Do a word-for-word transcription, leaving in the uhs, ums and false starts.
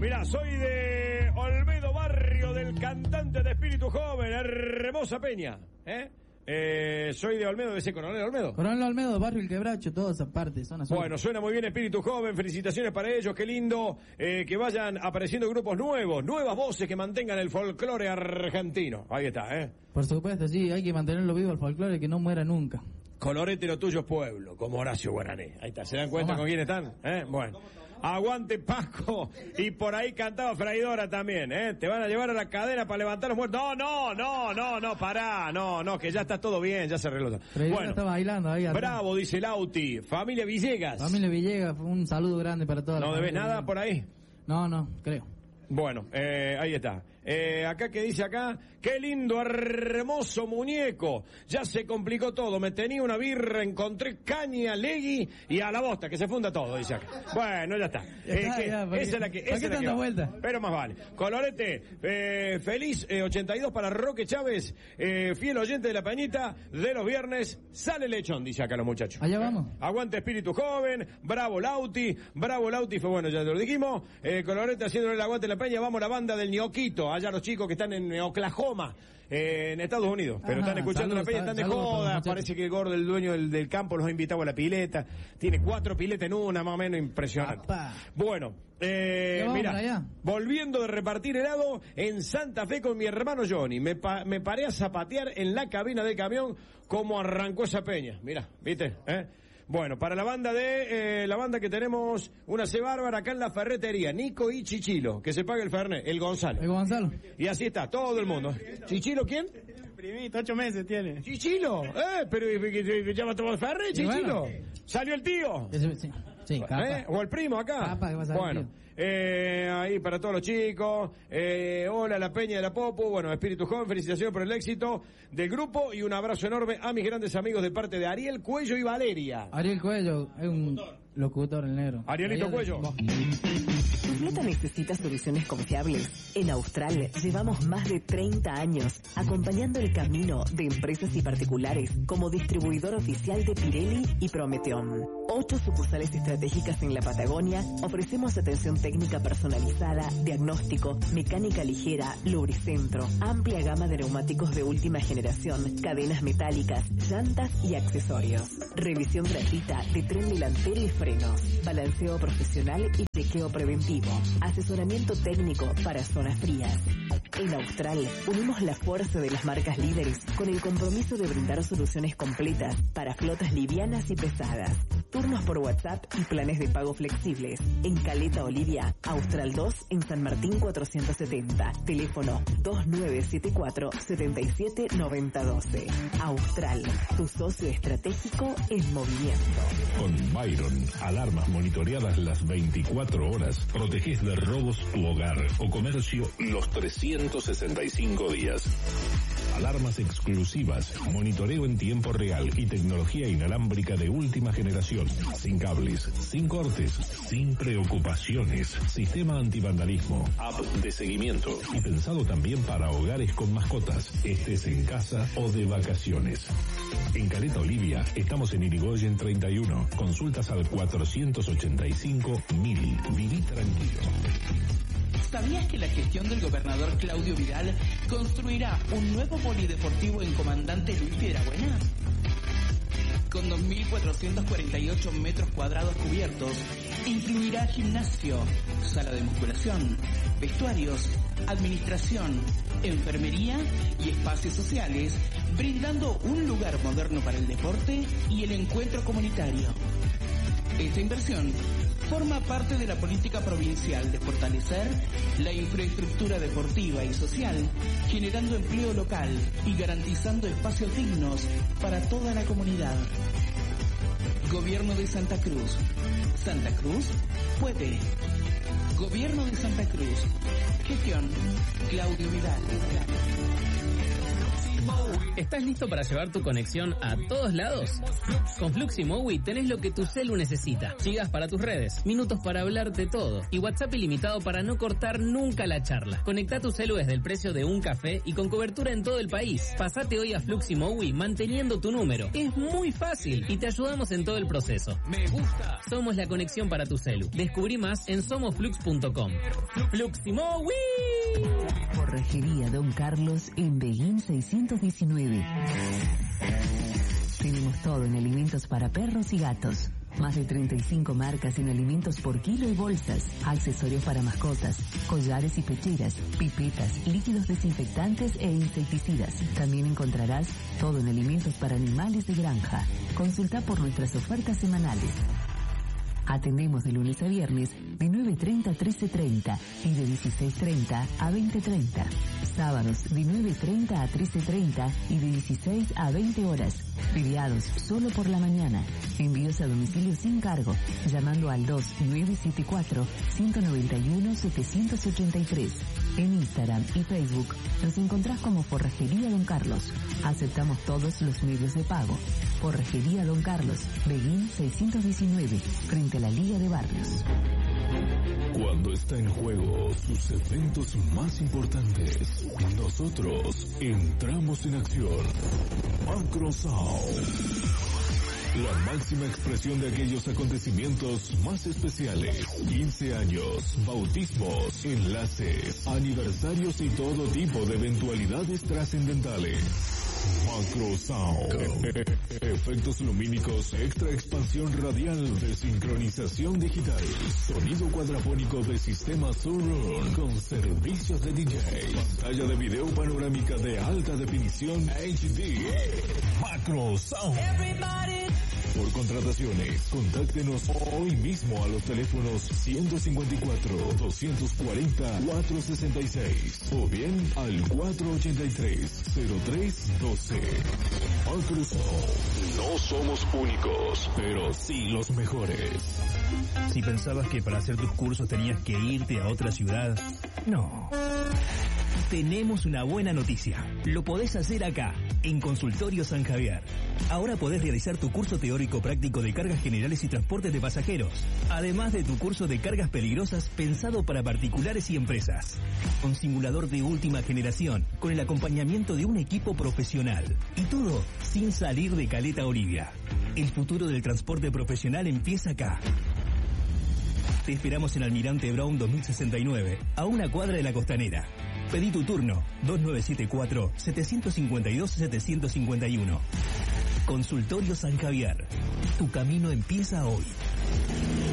Mirá, soy de Olmedo, barrio del cantante de espíritu joven, Hermosa Peña. ¿Eh? Eh, soy de Olmedo, de ese Coronel Olmedo. Coronel Olmedo, barrio El Quebracho, toda esa parte, zona sur. Bueno, suena muy bien espíritu joven, felicitaciones para ellos, qué lindo eh, que vayan apareciendo grupos nuevos, nuevas voces que mantengan el folclore argentino. Ahí está, ¿eh? Por supuesto, sí, hay que mantenerlo vivo el folclore, que no muera nunca. Colorete lo tuyo es pueblo, como Horacio Guaraní. Ahí está, ¿se dan cuenta con quién están? ¿Eh? Bueno, aguante Paco. Y por ahí cantaba Fraidora también, ¿eh? Te van a llevar a la cadena para levantar los muertos. No, no, no, no, no, pará, no, no, que ya está todo bien, ya se arregló. Bueno, está bailando ahí atrás. Bravo, dice Lauti. Familia Villegas. Familia Villegas, un saludo grande para toda la ¿No debes nada Villegas. por ahí? No, no, creo. Bueno, eh, ahí está. Eh, acá que dice acá, qué lindo, hermoso muñeco. Ya se complicó todo. Me tenía una birra, encontré caña, legui y a la bosta, que se funda todo, dice acá. Bueno, ya está. Ya Eh, está, que, ya, esa es la que... ¿para esa qué es la tanta que vuelta? Pero más vale. Colorete, eh, feliz eh, ochenta y dos para Roque Chávez, eh, fiel oyente de la Peñita, de los viernes, sale lechón, dice acá los muchachos. Allá vamos. Aguante espíritu joven, bravo Lauti, bravo Lauti, fue bueno, ya te lo dijimos. Eh, Colorete haciéndole el aguante en la Peña, vamos a la banda del Ñoquito, allá los chicos que están en Oklahoma, eh, en Estados Unidos, pero Ajá, están escuchando saludos, la Peña, están de saludos, joda, muchachos. parece que el gordo, el dueño del, del campo, los ha invitado a la pileta, tiene cuatro piletas en una, más o menos impresionante. Papá. Bueno, eh, ¿Ya vamos mira, para allá? volviendo de repartir helado en Santa Fe con mi hermano Johnny, me, pa- me paré a zapatear en la cabina del camión como arrancó esa Peña, mira, ¿viste? ¿Eh? Bueno, para la banda de, eh, la banda que tenemos, una C bárbara acá en la ferretería, Nico y Chichilo, que se pague el Fernet, el Gonzalo. El Gonzalo. Y así está, todo el mundo. ¿Chichilo quién? Primito, ocho meses tiene. Chichilo, eh, pero que llama tomar Fernet, Y Chichilo. bueno. Salió el tío. Ese- sí, sí, capa. ¿Eh? O el primo acá. Capa, que va a salir bueno, tío. eh, ahí para todos los chicos. Eh, hola, la Peña de la Popu. Bueno, Espíritu Joven, felicitaciones por el éxito del grupo y un abrazo enorme a mis grandes amigos de parte de Ariel Cuello y Valeria. Ariel Cuello, es un locutor, el negro. Arielito Allá de- Cuello. ¿Tu flota necesita soluciones confiables? En Austral llevamos más de treinta años acompañando el camino de empresas y particulares como distribuidor oficial de Pirelli y Prometeon. Ocho sucursales estratégicas en la Patagonia, ofrecemos atención técnica personalizada, diagnóstico, mecánica ligera, lubricentro, amplia gama de neumáticos de última generación, cadenas metálicas, llantas y accesorios. Revisión gratuita de tren delantero y frenos, balanceo profesional y chequeo preventivo, asesoramiento técnico para zonas frías. En Austral unimos la fuerza de las marcas líderes con el compromiso de brindar soluciones completas para flotas livianas y pesadas. Turnos por WhatsApp y planes de pago flexibles. En Caleta Olivia, Austral dos en San Martín cuatrocientos setenta. Teléfono dos nueve siete cuatro siete siete nueve cero uno dos. Austral, tu socio estratégico en movimiento. Con Byron, alarmas monitoreadas las veinticuatro horas, proteges de robos tu hogar o comercio los trescientos sesenta y cinco días. Alarmas exclusivas, monitoreo en tiempo real y tecnología inalámbrica de última generación, sin cables, sin cortes, sin preocupaciones, sistema antivandalismo, app de seguimiento y pensado también para hogares con mascotas, estés en casa o de vacaciones. En Caleta Olivia estamos en Irigoyen treinta y uno. Consultas al cuatrocientos ochenta y cinco mil. Viví tranquilo. ¿Sabías que la gestión del gobernador Claudio Vidal construirá un nuevo polideportivo en Comandante Luis Piedrabuena? Con dos mil cuatrocientos cuarenta y ocho metros cuadrados cubiertos, incluirá gimnasio, sala de musculación, vestuarios, administración, enfermería y espacios sociales, brindando un lugar moderno para el deporte y el encuentro comunitario. Esta inversión forma parte de la política provincial de fortalecer la infraestructura deportiva y social, generando empleo local y garantizando espacios dignos para toda la comunidad. Gobierno de Santa Cruz. Santa Cruz puede. Gobierno de Santa Cruz. Gestión Claudio Vidal. ¿Estás listo para llevar tu conexión a todos lados? Con Fluximowi tenés lo que tu celu necesita. Gigas para tus redes, minutos para hablar de todo y WhatsApp ilimitado para no cortar nunca la charla. Conecta tu celu desde el precio de un café y con cobertura en todo el país. Pasate hoy a Fluximowi manteniendo tu número. Es muy fácil y te ayudamos en todo el proceso. Me gusta. Somos la conexión para tu celu. Descubrí más en somos flux punto com. Fluximowi. Forrajería Don Carlos en Beguín seiscientos diecinueve. Tenemos todo en alimentos para perros y gatos. Más de treinta y cinco marcas en alimentos por kilo y bolsas, accesorios para mascotas, collares y pecheras, pipetas, líquidos desinfectantes e insecticidas. También encontrarás todo en alimentos para animales de granja. Consulta por nuestras ofertas semanales. Atendemos de lunes a viernes de nueve treinta a trece treinta y de dieciséis treinta a veinte treinta. Sábados de nueve treinta a trece treinta y de dieciséis a veinte horas. Feriados solo por la mañana. Envíos a domicilio sin cargo, llamando al dos nueve siete cuatro, uno nueve uno, siete ocho tres. En Instagram y Facebook nos encontrás como Forrajería Don Carlos. Aceptamos todos los medios de pago. Forrajería Don Carlos, Beguín seiscientos diecinueve, frente a la Liga de Barrios. Cuando está en juego sus eventos más importantes, nosotros entramos en acción. Macro Sound. La máxima expresión de aquellos acontecimientos más especiales. quince años, bautismos, enlaces, aniversarios y todo tipo de eventualidades trascendentales. Macro Sound. Efectos lumínicos, extra expansión radial de sincronización digital. Sonido cuadrafónico de sistema Surround con servicios de D J. Pantalla de video panorámica de alta definición H D. Macro Sound. Por contrataciones, contáctenos hoy mismo a los teléfonos ciento cincuenta y cuatro, doscientos cuarenta, cuatrocientos sesenta y seis o bien al cuatrocientos ochenta y tres, cero tres doce. Macro Sound. No somos únicos, pero sí los mejores. Si pensabas que para hacer tus cursos tenías que irte a otra ciudad, no. Tenemos una buena noticia. Lo podés hacer acá, en Consultorio San Javier. Ahora podés realizar tu curso teórico práctico de cargas generales y transportes de pasajeros, además de tu curso de cargas peligrosas pensado para particulares y empresas. Con simulador de última generación, con el acompañamiento de un equipo profesional. Y todo sin salir de Caleta Olivia. El futuro del transporte profesional empieza acá. Te esperamos en Almirante Brown dos mil sesenta y nueve, a una cuadra de la Costanera. Pedí tu turno, dos nueve siete cuatro, siete cinco dos, siete cinco uno. Consultorio San Javier. Tu camino empieza hoy.